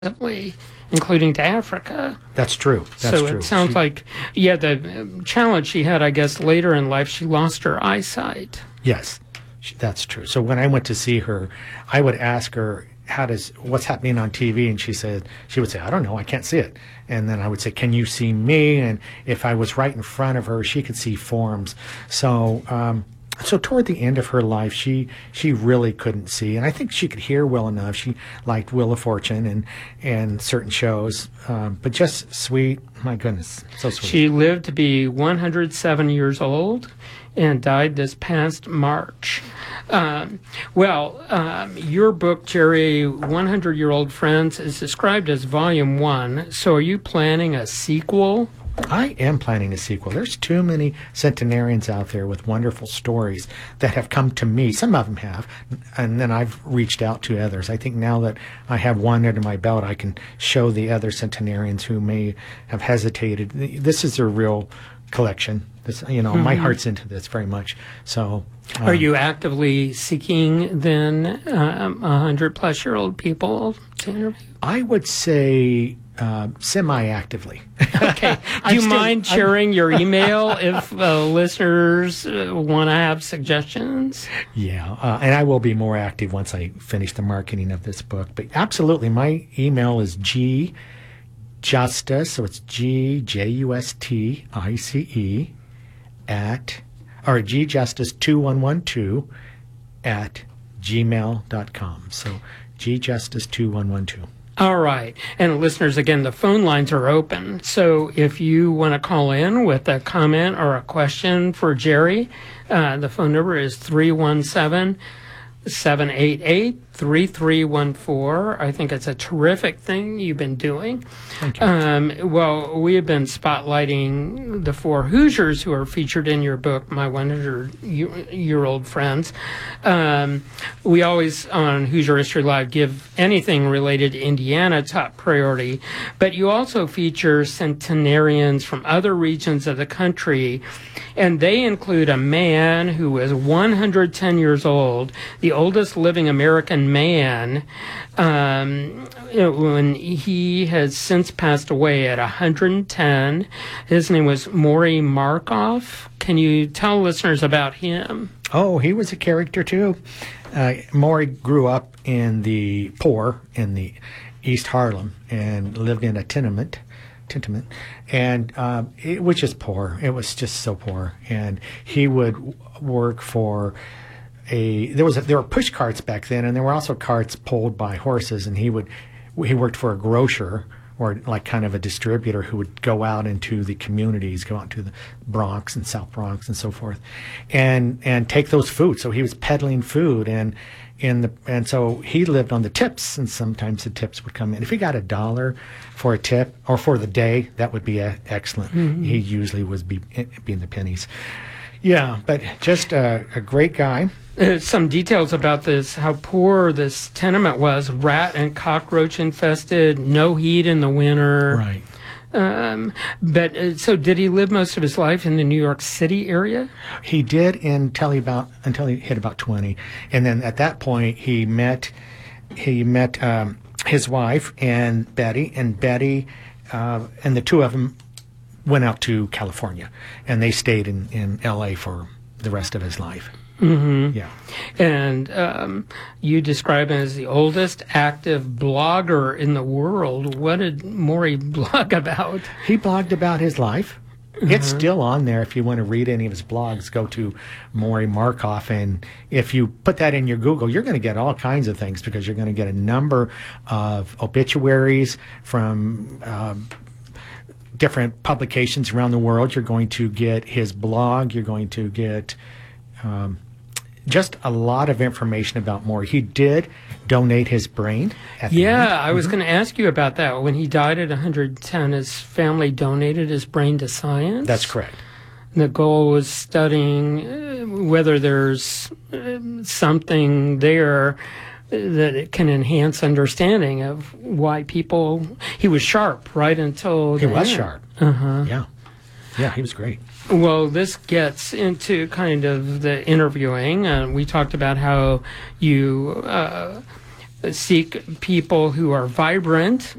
extensively, including to Africa. That's true. That's so true. It sounds like, the challenge she had, I guess, later in life, she lost her eyesight. Yes, that's true. So when I went to see her, I would ask her, what's happening on TV? And she would say, I don't know, I can't see it. And then I would say, can you see me? And if I was right in front of her, she could see forms. So toward the end of her life, she really couldn't see, and I think she could hear well enough. She liked Wheel of Fortune and certain shows, but just sweet. My goodness, so sweet. She lived to be 107 years old and died this past March. Your book, Jerry, 100-Year-Old Friends, is described as Volume 1. So are you planning a sequel? I am planning a sequel. There's too many centenarians out there with wonderful stories that have come to me. Some of them have, and then I've reached out to others. I think now that I have one under my belt, I can show the other centenarians who may have hesitated. This is a real collection. My heart's into this very much. So, are you actively seeking then 100-plus-year-old people to interview? I would say semi-actively. Okay. Do you mind sharing your email if listeners want to have suggestions? Yeah, and I will be more active once I finish the marketing of this book. But absolutely, my email is gjustice, so it's GJUSTICE gjustice2112 at gmail.com. So gjustice2112. All right. And listeners, again, the phone lines are open. So if you want to call in with a comment or a question for Jerry, the phone number is 317-788-3314. I think it's a terrific thing you've been doing. Thank you. We have been spotlighting the 4 Hoosiers who are featured in your book, My 100-Year-Old Friends. We always, on Hoosier History Live, give anything related to Indiana top priority, but you also feature centenarians from other regions of the country, and they include a man who is 110 years old, the oldest living American man, when he has since passed away at 110. His name was Maury Markoff. Can you tell listeners about him? Oh, he was a character too. Maury grew up in the poor in the East Harlem and lived in a tenement, and which is poor. It was just so poor, and he would work for there were push carts back then, and there were also carts pulled by horses, and he worked for a grocer or like kind of a distributor who would go out into the communities, go out to the Bronx and South Bronx and so forth, and take those foods. So he was peddling food, and so he lived on the tips, and sometimes the tips would come in. If he got $1 for a tip or for the day, that would be excellent. Mm-hmm. He usually was being the pennies. Yeah, but just a great guy. Some details about this, how poor this tenement was, rat and cockroach infested, no heat in the winter. Right. So did he live most of his life in the New York City area? He did until he hit about 20. And then at that point he met his wife and Betty, and the two of them went out to California, and they stayed in L.A. for the rest of his life. Mm-hmm. Yeah. And you describe him as the oldest active blogger in the world. What did Maury blog about? He blogged about his life. Mm-hmm. It's still on there. If you want to read any of his blogs, go to Maury Markoff, and if you put that in your Google, you're going to get all kinds of things, because you're going to get a number of obituaries from different publications around the world. You're going to get his blog. You're going to get just a lot of information about Maury. He did donate his brain. I was going to ask you about that. When he died at 110, his family donated his brain to science? That's correct. The goal was studying whether there's something there that it can enhance understanding of why people... He was sharp right until... He was sharp. Uh-huh. Yeah, he was great. Well, this gets into kind of the interviewing. We talked about how you seek people who are vibrant